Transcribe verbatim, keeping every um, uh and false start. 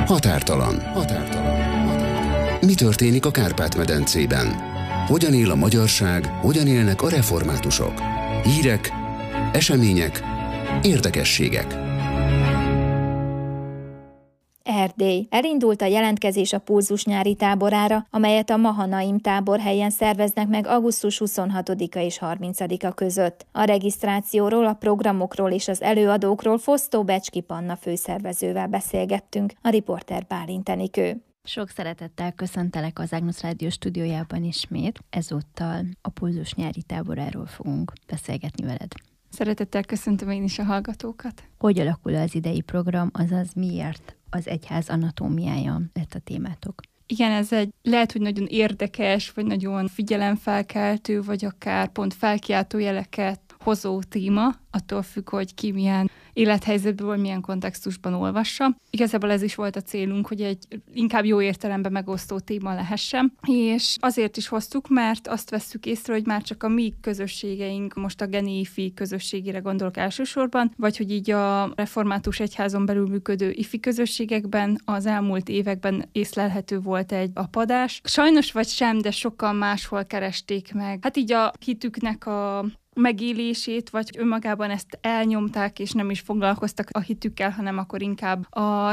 Határtalan. Határtalan. Határtalan. Mi történik a Kárpát-medencében? Hogyan él a magyarság, hogyan élnek a reformátusok? Hírek, események, érdekességek. Erdély. Elindult a jelentkezés a Pulzus nyári táborára, amelyet a Mahanaim táborhelyen szerveznek meg augusztus huszonhatodika és harmincadika között. A regisztrációról, a programokról és az előadókról Fosztó Becski Panna főszervezővel beszélgettünk, a riporter Bálint Enikő. Sok szeretettel köszöntelek az Ágnusz Rádió stúdiójában ismét. Ezúttal a Pulzus nyári táboráról fogunk beszélgetni veled. Szeretettel köszöntöm én is a hallgatókat. Hogy alakul az idei program, azaz miért az egyház anatómiája lett a témátok? Igen, ez egy lehet, hogy nagyon érdekes, vagy nagyon figyelemfelkeltő, vagy akár pont felkiáltó jeleket hozó téma, attól függ, hogy ki milyen élethelyzetből, milyen kontextusban olvassa. Igazából ez is volt a célunk, hogy egy inkább jó értelemben megosztó téma lehessen, és azért is hoztuk, mert azt vesszük észre, hogy már csak a mi közösségeink, most a Geni-ifi közösségére gondolok elsősorban, vagy hogy így a református egyházon belül működő ifi közösségekben az elmúlt években észlelhető volt egy apadás. Sajnos vagy sem, de sokan máshol keresték meg. Hát így a hitüknek a megélését, vagy önmagában ezt elnyomták, és nem is foglalkoztak a hitükkel, hanem akkor inkább a